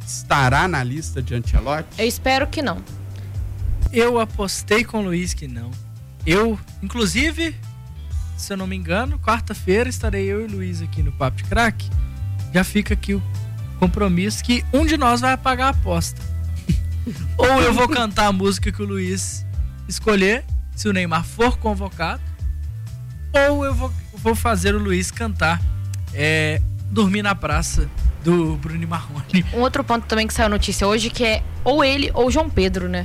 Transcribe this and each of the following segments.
estará na lista de Ancelotti? Eu espero que não. Eu apostei com o Luiz que não. Inclusive, se eu não me engano, quarta-feira estarei eu e o Luiz aqui no Papo de Craque. Já fica aqui o compromisso que um de nós vai pagar a aposta. Ou eu vou cantar a música que o Luiz escolher, se o Neymar for convocado, ou eu vou fazer o Luiz cantar Dormir na Praça, do Bruno Marrone. Um outro ponto também que saiu notícia hoje, que é ou ele ou João Pedro, né?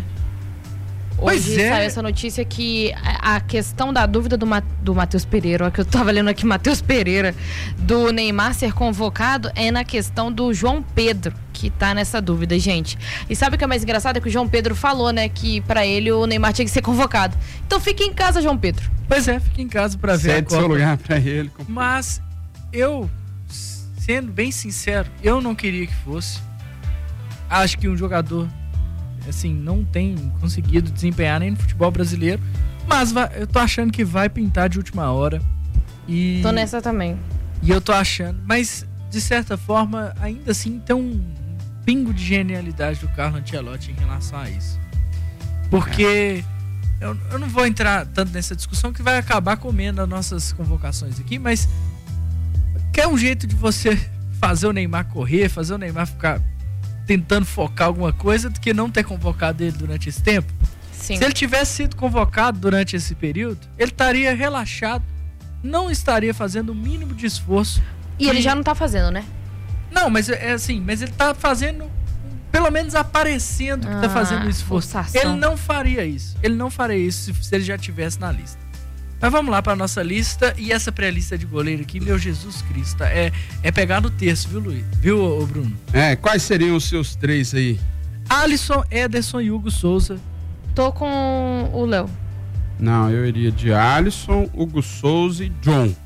Hoje saiu essa notícia que a questão da dúvida do Matheus Pereira, ó, que eu tava lendo aqui, Matheus Pereira, do Neymar ser convocado, é na questão do João Pedro, que tá nessa dúvida, gente. E sabe o que é mais engraçado? É que o João Pedro falou, né, que pra ele o Neymar tinha que ser convocado. Então fique em casa, João Pedro. Pois é, fique em casa pra ver. Cede seu lugar pra ele. Mas eu, sendo bem sincero, eu não queria que fosse. Acho que um jogador assim, não tem conseguido desempenhar nem no futebol brasileiro, mas eu tô achando que vai pintar de última hora. E tô nessa também. E eu tô achando, mas de certa forma, ainda assim tem um pingo de genialidade do Carlo Ancelotti em relação a isso. Porque eu não vou entrar tanto nessa discussão que vai acabar comendo as nossas convocações aqui, mas quer um jeito de você fazer o Neymar correr, fazer o Neymar ficar tentando focar alguma coisa do que não ter convocado ele durante esse tempo. Sim. Se ele tivesse sido convocado durante esse período, ele estaria relaxado, não estaria fazendo o mínimo de esforço. E ele já não tá fazendo, né? Não, mas mas ele tá fazendo, pelo menos aparecendo que tá fazendo o esforço. Forçação. Ele não faria isso. Ele não faria isso se ele já tivesse na lista. Mas vamos lá para nossa lista. E essa pré-lista de goleiro aqui, meu Jesus Cristo, é pegar no terço, viu, Luiz? Viu, Bruno? Quais seriam os seus 3 aí? Alisson, Ederson e Hugo Souza. Tô com o Léo. Não, eu iria de Alisson, Hugo Souza e John.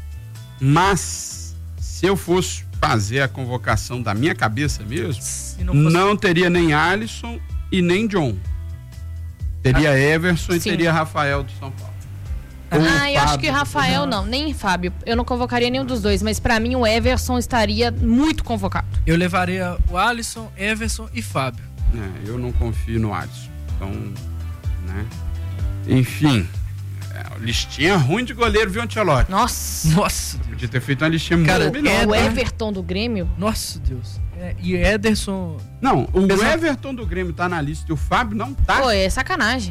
Mas, se eu fosse fazer a convocação da minha cabeça mesmo, não teria nem Alisson e nem John. Teria Everson e teria Rafael do São Paulo. Eu acho que Rafael não, nem Fábio. Eu não convocaria nenhum dos dois, mas pra mim o Everson estaria muito convocado. Eu levaria o Alisson, Everson e Fábio. Eu não confio no Alisson. Então, né? Enfim, listinha ruim de goleiro, viu, Ancelotti? Nossa. Podia ter feito uma listinha muito melhor. O Everton do Grêmio? Nossa, Deus. E Ederson... Não, o Everton do Grêmio tá na lista e o Fábio não tá. Pô, é sacanagem.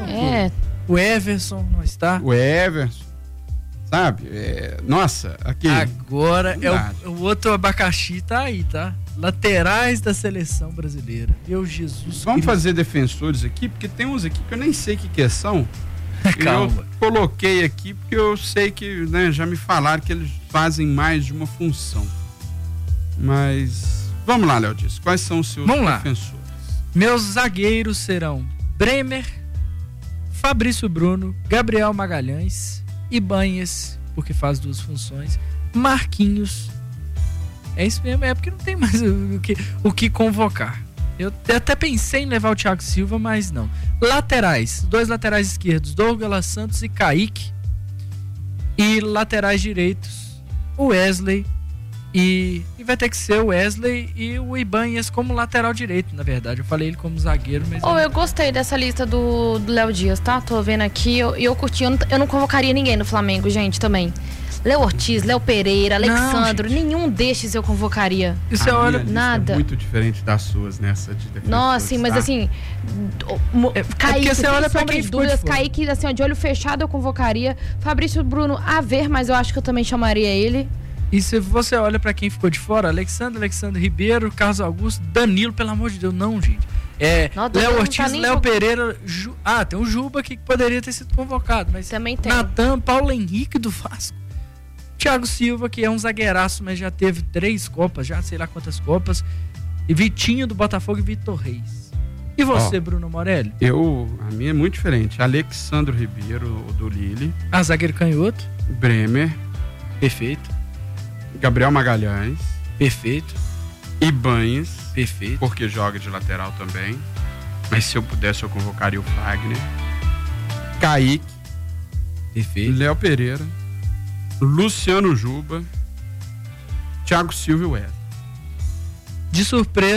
O Everson não está. O Everson, sabe? Nossa, aqui. Agora o outro abacaxi tá aí, tá? Laterais da seleção brasileira. Meu Jesus. Vamos fazer defensores aqui, porque tem uns aqui que eu nem sei o que são. Calma. Eu coloquei aqui porque eu sei que, né, já me falaram que eles fazem mais de uma função. Mas vamos lá, Léo Dias. Quais são os seus defensores? Meus zagueiros serão Bremer, Fabrício Bruno, Gabriel Magalhães, Ibanhes, porque faz 2 funções, Marquinhos. É isso mesmo, porque não tem mais o que convocar. Eu até pensei em levar o Thiago Silva, mas não. Laterais, 2 laterais esquerdos, Douglas Santos e Kaique. E laterais direitos, o Wesley e vai ter que ser o Wesley e o Ibanhes como lateral direito, na verdade. Eu falei ele como zagueiro, mas... Eu gostei dessa lista do Léo Dias, tá? Tô vendo aqui, eu curti. Eu não convocaria ninguém no Flamengo, gente, também. Léo Ortiz, Léo Pereira, Alexandro, nenhum destes eu convocaria. Isso nada. É muito diferente das suas nessa de defesa. Nossa, sim, mas assim, Kaique, você olha pra quem ficou de fora. Kaique, assim, de olho fechado eu convocaria. Fabrício Bruno, a ver, mas eu acho que eu também chamaria ele. E se você olha pra quem ficou de fora, Alexandre Ribeiro, Carlos Augusto, Danilo, pelo amor de Deus, não, gente. Léo Ortiz, Léo Pereira, tem o Juba aqui que poderia ter sido convocado, mas também tem. Natan, Paulo Henrique do Vasco, Thiago Silva, que é um zagueiraço, mas já teve 3 Copas, já sei lá quantas Copas, e Vitinho do Botafogo e Vitor Reis. E você, Bruno Morelli? A minha é muito diferente. Alexandre Ribeiro, do Lille. Zagueiro canhoto. Bremer. Perfeito. Gabriel Magalhães. Perfeito. Ibanhes. Perfeito. Porque joga de lateral também. Mas se eu pudesse, eu convocaria o Fagner. Kaique. Perfeito. Léo Pereira. Luciano Juba. Thiago Silva e Wesley. De surpresa,